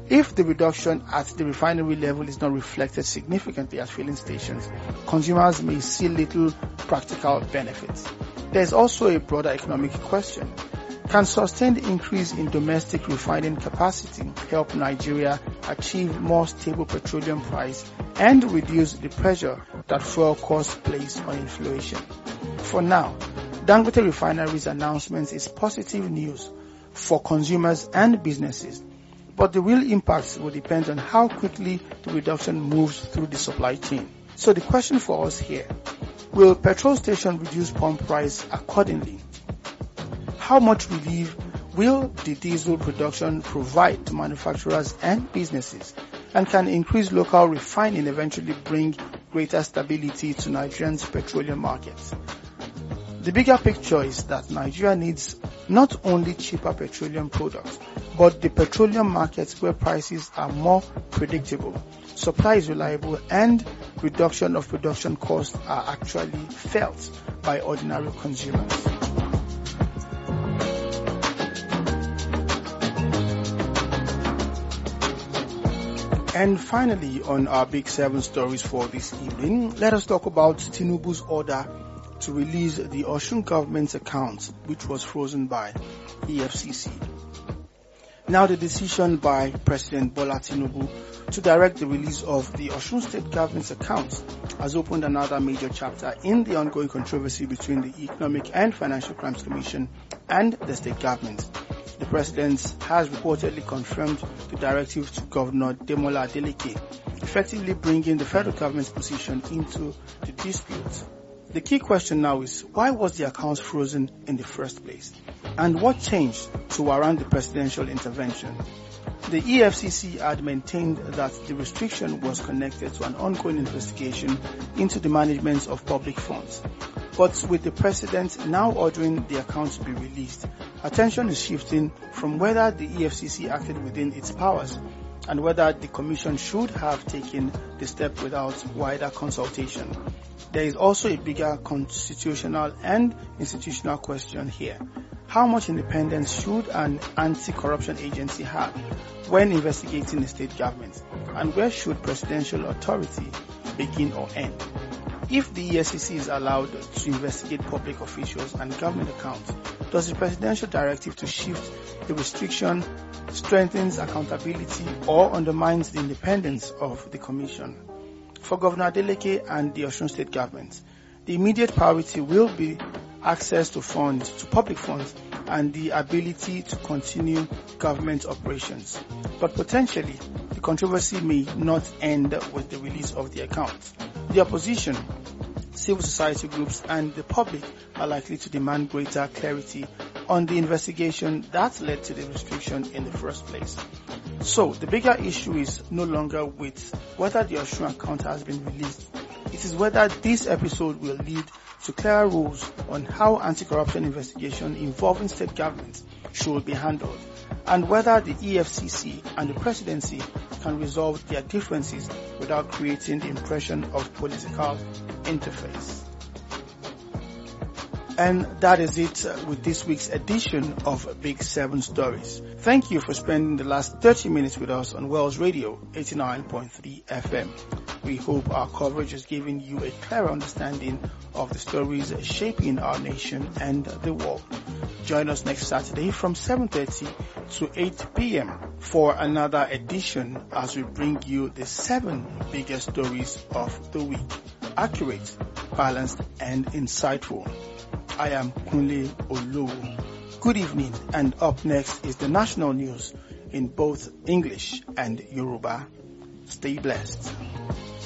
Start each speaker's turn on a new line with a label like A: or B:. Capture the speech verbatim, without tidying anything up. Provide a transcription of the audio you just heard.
A: If the reduction at the refinery level is not reflected significantly at filling stations, consumers may see little practical benefits. There is also a broader economic question. Can sustained increase in domestic refining capacity help Nigeria achieve more stable petroleum price and reduce the pressure that fuel costs place on inflation? For now, Dangote Refinery's announcement is positive news for consumers and businesses, but the real impacts will depend on how quickly the reduction moves through the supply chain. So the question for us here, will petrol stations reduce pump price accordingly? How much relief will the diesel production provide to manufacturers and businesses? And can increased local refining eventually bring greater stability to Nigeria's petroleum markets? The bigger picture is that Nigeria needs not only cheaper petroleum products, but the petroleum markets where prices are more predictable, supply is reliable, and reduction of production costs are actually felt by ordinary consumers. And finally, on our Big Seven stories for this evening, let us talk about Tinubu's order to release the Osun government's account, which was frozen by E F C C. Now, the decision by President Bola Tinubu to direct the release of the Osun State government's accounts has opened another major chapter in the ongoing controversy between the Economic and Financial Crimes Commission and the state government. The President has reportedly confirmed the directive to Governor Demola Adeleke, effectively bringing the federal government's position into the dispute. The key question now is, why was the accounts frozen in the first place? And what changed to warrant the presidential intervention? The E F C C had maintained that the restriction was connected to an ongoing investigation into the management of public funds. But with the President now ordering the accounts to be released, attention is shifting from whether the E F C C acted within its powers and whether the Commission should have taken the step without wider consultation. There is also a bigger constitutional and institutional question here. How much independence should an anti-corruption agency have when investigating the state government? And where should presidential authority begin or end? If the E F C C is allowed to investigate public officials and government accounts, does the presidential directive to shift the restriction strengthens accountability or undermines the independence of the Commission? For Governor Adeleke and the Osun State government, the immediate priority will be access to funds, to public funds, and the ability to continue government operations. But potentially, the controversy may not end with the release of the accounts. The opposition, civil society groups, and the public are likely to demand greater clarity on the investigation that led to the restriction in the first place. So, the bigger issue is no longer with whether the Osun account has been released. It is whether this episode will lead to clearer rules on how anti-corruption investigation involving state governments should be handled, and whether the E F C C and the presidency can resolve their differences without creating the impression of political interface. And that is it with this week's edition of Big Seven Stories. Thank you for spending the last thirty minutes with us on Wells Radio eighty-nine point three F M. We hope our coverage has given you a clearer understanding of the stories shaping our nation and the world. Join us next Saturday from seven thirty to eight p.m. for another edition as we bring you the seven biggest stories of the week. Accurate, balanced, and insightful. I am Kunle Olowo. Good evening, and up next is the national news in both English and Yoruba. Stay blessed.